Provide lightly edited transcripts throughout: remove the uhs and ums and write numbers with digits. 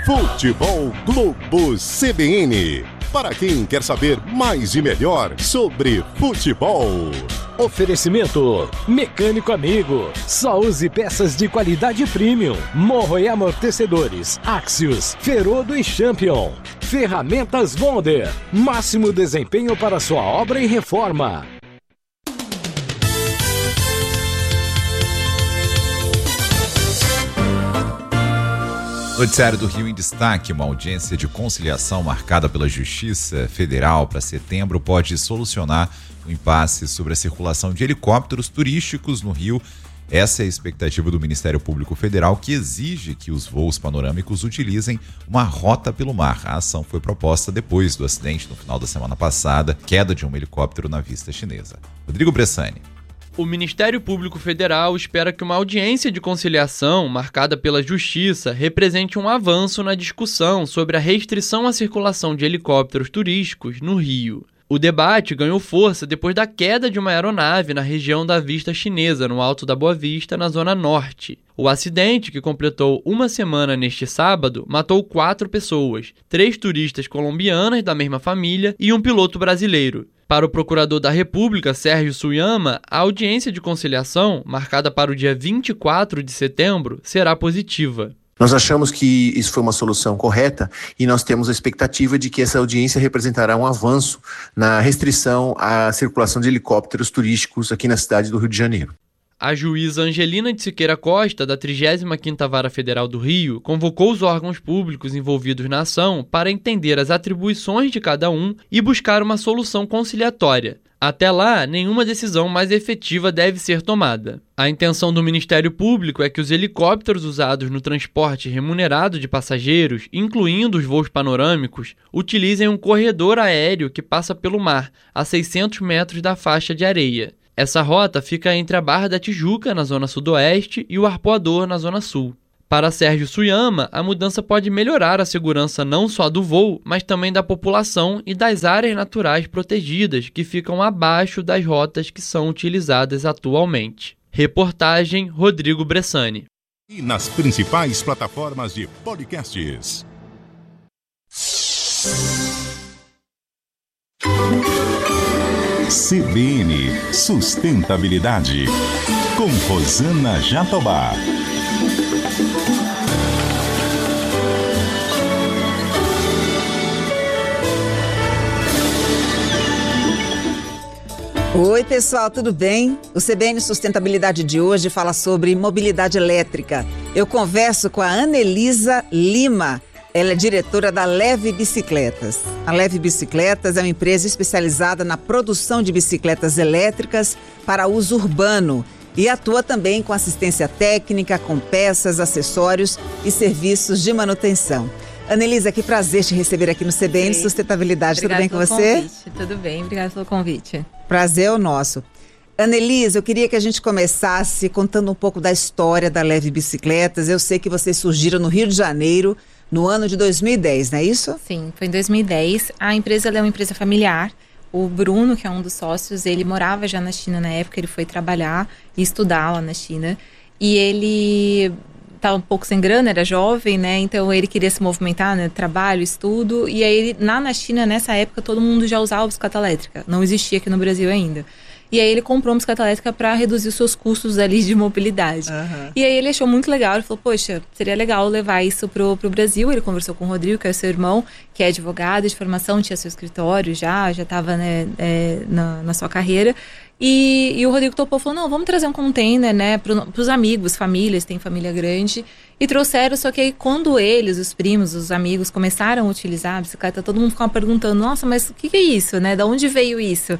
Futebol Globo CBN. Para quem quer saber mais e melhor sobre futebol. Oferecimento Mecânico Amigo. Só use peças de qualidade premium. Morro e amortecedores Axios, Ferodo e Champion. Ferramentas Bonder. Máximo desempenho para sua obra e reforma. Noticiário do Rio em destaque. Uma audiência de conciliação marcada pela Justiça Federal para setembro pode solucionar o impasse sobre a circulação de helicópteros turísticos no Rio. Essa é a expectativa do Ministério Público Federal, que exige que os voos panorâmicos utilizem uma rota pelo mar. A ação foi proposta depois do acidente no final da semana passada, queda de um helicóptero na vista chinesa. Rodrigo Bressani. O Ministério Público Federal espera que uma audiência de conciliação, marcada pela Justiça, represente um avanço na discussão sobre a restrição à circulação de helicópteros turísticos no Rio. O debate ganhou força depois da queda de uma aeronave na região da Vista Chinesa, no Alto da Boa Vista, na Zona Norte. O acidente, que completou uma semana neste sábado, matou 4 pessoas, 3 turistas colombianas da mesma família e um piloto brasileiro. Para o procurador da República, Sérgio Suyama, a audiência de conciliação, marcada para o dia 24 de setembro, será positiva. Nós achamos que isso foi uma solução correta e nós temos a expectativa de que essa audiência representará um avanço na restrição à circulação de helicópteros turísticos aqui na cidade do Rio de Janeiro. A juíza Angelina de Siqueira Costa, da 35ª Vara Federal do Rio, convocou os órgãos públicos envolvidos na ação para entender as atribuições de cada um e buscar uma solução conciliatória. Até lá, nenhuma decisão mais efetiva deve ser tomada. A intenção do Ministério Público é que os helicópteros usados no transporte remunerado de passageiros, incluindo os voos panorâmicos, utilizem um corredor aéreo que passa pelo mar, a 600 metros da faixa de areia. Essa rota fica entre a Barra da Tijuca, na zona sudoeste, e o Arpoador, na zona sul. Para Sérgio Suyama, a mudança pode melhorar a segurança não só do voo, mas também da população e das áreas naturais protegidas que ficam abaixo das rotas que são utilizadas atualmente. Reportagem Rodrigo Bressani. E nas principais plataformas de podcasts. CBN Sustentabilidade, com Rosana Jatobá. Oi pessoal, tudo bem? O CBN Sustentabilidade de hoje fala sobre mobilidade elétrica. Eu converso com a Anelisa Lima. Ela é diretora da Leve Bicicletas. A Leve Bicicletas é uma empresa especializada na produção de bicicletas elétricas para uso urbano e atua também com assistência técnica, com peças, acessórios e serviços de manutenção. Anelisa, que prazer te receber aqui no CBN Sustentabilidade. Tudo bem com você? Convite. Tudo bem, obrigada pelo convite. Prazer é o nosso. Anelisa, eu queria que a gente começasse contando um pouco da história da Leve Bicicletas. Eu sei que vocês surgiram no Rio de Janeiro no ano de 2010, não é isso? Sim, foi em 2010. A empresa é uma empresa familiar. O Bruno, que é um dos sócios, ele morava já na China na época, ele foi trabalhar e estudar lá na China. E ele estava um pouco sem grana, era jovem, né? Então ele queria se movimentar, né? Trabalho, estudo. E aí, na China, nessa época, todo mundo já usava bicicleta elétrica. Não existia aqui no Brasil ainda. E aí ele comprou uma bicicleta elétrica para reduzir os seus custos ali de mobilidade. Uhum. E aí ele achou muito legal, ele falou, poxa, seria legal levar isso pro Brasil. Ele conversou com o Rodrigo, que é o seu irmão, que é advogado de formação, tinha seu escritório já estava, né, na sua carreira. E o Rodrigo topou, falou, não, vamos trazer um container, né, pros amigos, famílias, tem família grande. E trouxeram, só que aí quando eles, os primos, os amigos, começaram a utilizar a bicicleta, todo mundo ficava perguntando, nossa, mas o que é isso, né, da onde veio isso?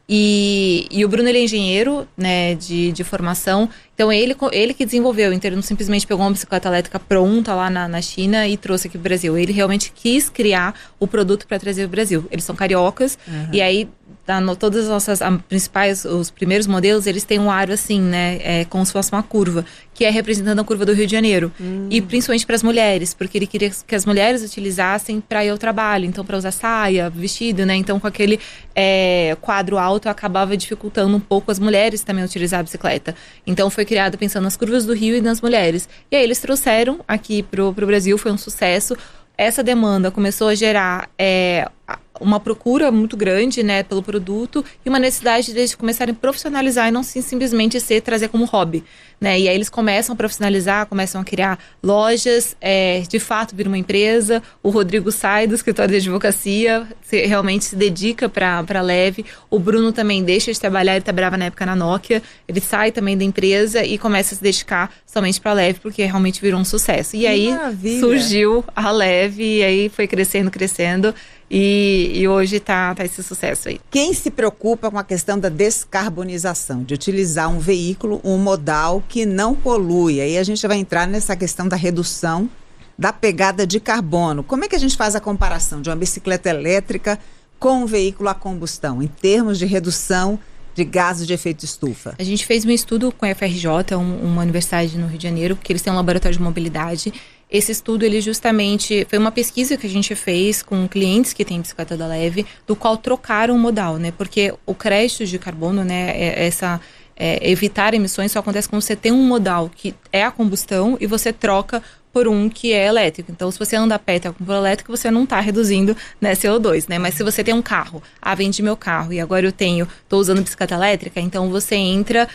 E o Bruno, ele é engenheiro, né, de formação, então ele que desenvolveu, então ele não simplesmente pegou uma bicicleta elétrica pronta lá na China e trouxe aqui pro Brasil, ele realmente quis criar o produto para trazer pro Brasil. Eles são cariocas, e aí todas as nossas principais, os primeiros modelos, eles têm um aro assim, né, como se fosse uma curva, que é representando a curva do Rio de Janeiro. E principalmente para as mulheres, porque ele queria que as mulheres utilizassem para ir ao trabalho, então para usar saia, vestido, né, então com aquele quadro alto acabava dificultando um pouco as mulheres também utilizar a bicicleta. Então foi foi criada pensando nas curvas do rio e nas mulheres. E aí eles trouxeram aqui pro Brasil, foi um sucesso. Essa demanda começou a gerar uma procura muito grande, né, pelo produto e uma necessidade de eles começarem a profissionalizar e não simplesmente trazer como hobby, né? E aí eles começam a profissionalizar, começam a criar lojas, de fato vira uma empresa. O Rodrigo sai do escritório de advocacia, realmente se dedica para a Leve. O Bruno também deixa de trabalhar, ele trabalhava na época na Nokia, ele sai também da empresa e começa a se dedicar somente para a Leve, porque realmente virou um sucesso. E aí surgiu a Leve, e aí foi crescendo, e hoje tá esse sucesso aí. Quem se preocupa com a questão da descarbonização, de utilizar um veículo, um modal que não polui, aí a gente vai entrar nessa questão da redução da pegada de carbono. Como é que a gente faz a comparação de uma bicicleta elétrica com um veículo a combustão, em termos de redução de gases de efeito estufa? A gente fez um estudo com a FRJ, uma universidade no Rio de Janeiro, que eles têm um laboratório de mobilidade. Esse estudo, ele justamente foi uma pesquisa que a gente fez com clientes que têm bicicleta da Leve, do qual trocaram o modal, né? Porque o crédito de carbono, né, evitar emissões só acontece quando você tem um modal que é a combustão e você troca por um que é elétrico. Então, se você anda a pé e tá com por elétrico, você não está reduzindo, né, CO2, né? Mas se você tem um carro, vendi meu carro e agora estou usando bicicleta elétrica, então você entra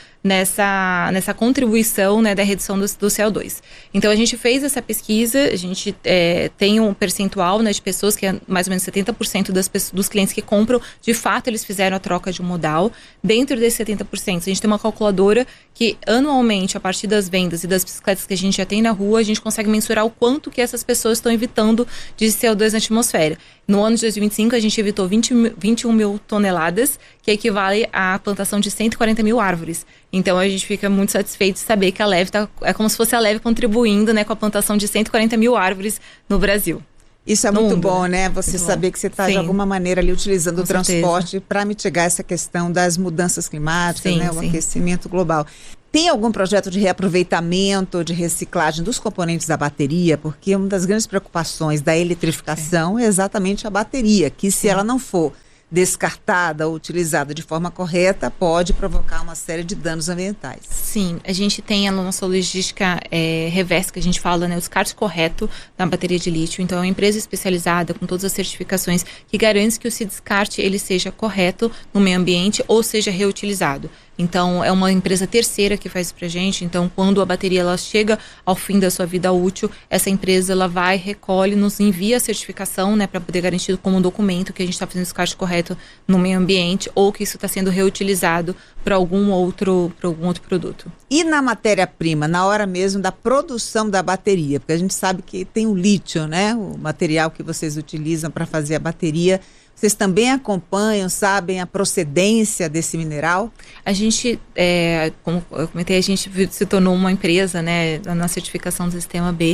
nessa contribuição, né, da redução do CO2. Então, a gente fez essa pesquisa, a gente tem um percentual, né, de pessoas, que é mais ou menos 70% dos clientes que compram, de fato, eles fizeram a troca de um modal. Dentro desses 70%, a gente tem uma calculadora que, anualmente, a partir das vendas e das bicicletas que a gente já tem na rua, a gente consegue mensurar o quanto que essas pessoas estão evitando de CO2 na atmosfera. No ano de 2025, a gente evitou 21 mil toneladas, que equivale à plantação de 140 mil árvores. Então, a gente fica muito satisfeito de saber que a Leve é como se fosse a Leve contribuindo, né, com a plantação de 140 mil árvores no Brasil. Isso é muito bom, né? Você saber que você está, de alguma maneira, ali utilizando o transporte para mitigar essa questão das mudanças climáticas, né? O aquecimento global. Tem algum projeto de reaproveitamento, de reciclagem dos componentes da bateria? Porque uma das grandes preocupações da eletrificação é exatamente a bateria, que se ela não for descartada ou utilizada de forma correta, pode provocar uma série de danos ambientais. Sim, a gente tem a nossa logística reversa, que a gente fala, né, o descarte correto da bateria de lítio. Então, é uma empresa especializada com todas as certificações que garante que o descarte ele seja correto no meio ambiente ou seja reutilizado. Então, é uma empresa terceira que faz isso pra gente. Então, quando a bateria ela chega ao fim da sua vida útil, essa empresa ela vai, recolhe, nos envia a certificação, né, para poder garantir como um documento que a gente está fazendo o descarte correto no meio ambiente ou que isso está sendo reutilizado para algum outro produto. E na matéria-prima, na hora mesmo da produção da bateria? Porque a gente sabe que tem o lítio, né, o material que vocês utilizam para fazer a bateria. Vocês também acompanham, sabem a procedência desse mineral? A gente, como eu comentei, a gente se tornou uma empresa, né, na certificação do Sistema B.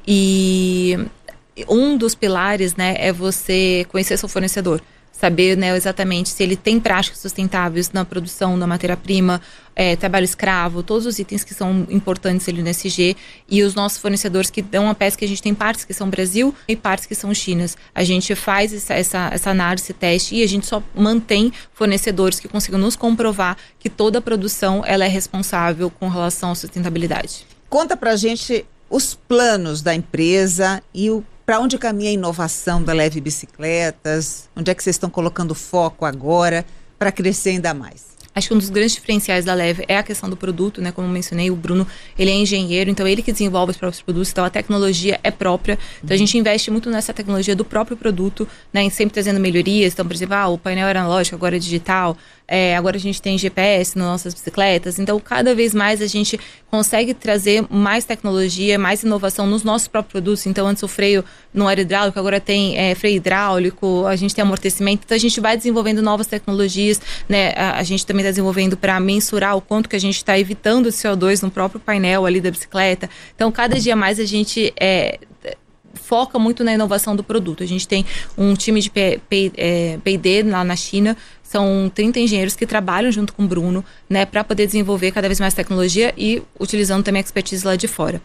E um dos pilares, né, é você conhecer seu fornecedor. Saber, né, exatamente se ele tem práticas sustentáveis na produção da matéria-prima, trabalho escravo, todos os itens que são importantes ali no SG, e os nossos fornecedores que dão a peça, que a gente tem partes que são Brasil e partes que são Chinas. A gente faz essa análise, esse teste, e a gente só mantém fornecedores que consigam nos comprovar que toda a produção ela é responsável com relação à sustentabilidade. Conta pra gente os planos da empresa e para onde caminha a inovação da Leve Bicicletas? Onde é que vocês estão colocando foco agora para crescer ainda mais? Acho que um dos grandes diferenciais da Leve é a questão do produto, né? Como eu mencionei, o Bruno, ele é engenheiro, então ele que desenvolve os próprios produtos, então a tecnologia é própria. Então a gente investe muito nessa tecnologia do próprio produto, né? Sempre trazendo melhorias. Então, por exemplo, o painel era analógico, agora é digital. Agora a gente tem GPS nas nossas bicicletas. Então, cada vez mais a gente consegue trazer mais tecnologia, mais inovação nos nossos próprios produtos. Então, antes o freio não era hidráulico, agora tem freio hidráulico, a gente tem amortecimento. Então, a gente vai desenvolvendo novas tecnologias, né? A gente também está desenvolvendo para mensurar o quanto que a gente está evitando o CO2 no próprio painel ali da bicicleta. Então, cada dia mais a gente foca muito na inovação do produto. A gente tem um time de P&D lá na China. São 30 engenheiros que trabalham junto com o Bruno, né, para poder desenvolver cada vez mais tecnologia e utilizando também a expertise lá de fora.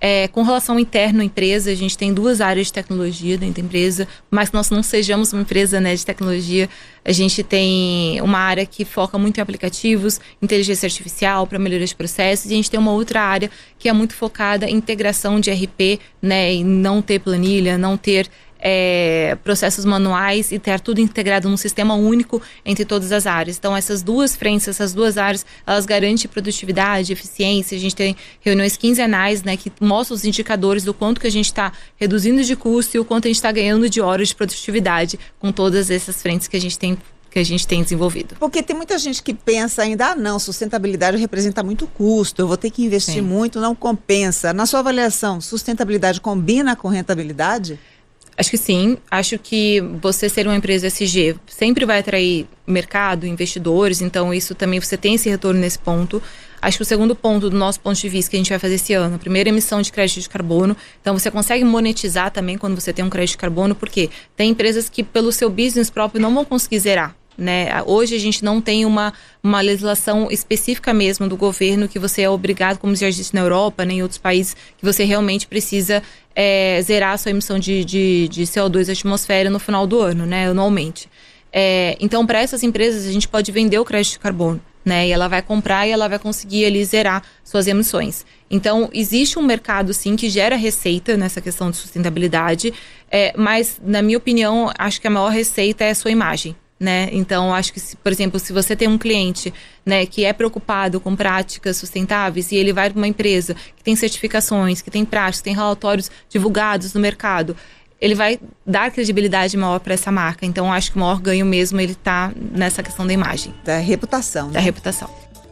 Com relação ao interno à empresa, a gente tem 2 áreas de tecnologia dentro da empresa, mas que nós não sejamos uma empresa, né, de tecnologia, a gente tem uma área que foca muito em aplicativos, inteligência artificial para melhoria de processos, e a gente tem uma outra área que é muito focada em integração de RP, né, em não ter planilha, não ter processos manuais e ter tudo integrado num sistema único entre todas as áreas. Então, essas 2 frentes, essas 2 áreas, elas garantem produtividade, eficiência. A gente tem reuniões quinzenais, né, que mostram os indicadores do quanto que a gente está reduzindo de custo e o quanto a gente está ganhando de horas de produtividade com todas essas frentes que a gente tem desenvolvido. Porque tem muita gente que pensa ainda, não, sustentabilidade representa muito custo, eu vou ter que investir muito, não compensa. Na sua avaliação, sustentabilidade combina com rentabilidade? Acho que sim. Acho que você ser uma empresa ESG sempre vai atrair mercado, investidores, então isso também, você tem esse retorno nesse ponto. Acho que o segundo ponto do nosso ponto de vista que a gente vai fazer esse ano, a primeira emissão de crédito de carbono, então você consegue monetizar também quando você tem um crédito de carbono, porque tem empresas que pelo seu business próprio não vão conseguir zerar. Né? Hoje a gente não tem uma legislação específica mesmo do governo que você é obrigado, como já existe na Europa, né, em outros países, que você realmente precisa zerar a sua emissão de CO2 da atmosfera no final do ano, né, anualmente. Então, para essas empresas, a gente pode vender o crédito de carbono, né, e ela vai comprar e ela vai conseguir ali zerar suas emissões. Então, existe um mercado, sim, que gera receita nessa questão de sustentabilidade, mas, na minha opinião, acho que a maior receita é a sua imagem. Né? Então, acho que, por exemplo, se você tem um cliente, né, que é preocupado com práticas sustentáveis e ele vai para uma empresa que tem certificações, que tem práticas, tem relatórios divulgados no mercado, ele vai dar credibilidade maior para essa marca. Então, acho que o maior ganho mesmo ele está nessa questão da imagem. Da reputação. Né? Da reputação.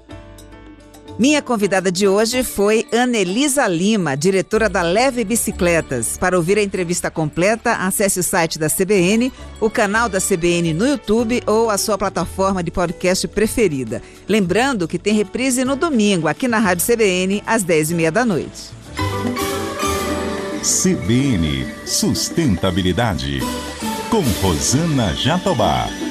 Minha convidada de hoje foi Anelisa Lima, diretora da Leve Bicicletas. Para ouvir a entrevista completa, acesse o site da CBN, o canal da CBN no YouTube ou a sua plataforma de podcast preferida. Lembrando que tem reprise no domingo, aqui na Rádio CBN, às 10h30 da noite. CBN Sustentabilidade, com Rosana Jatobá.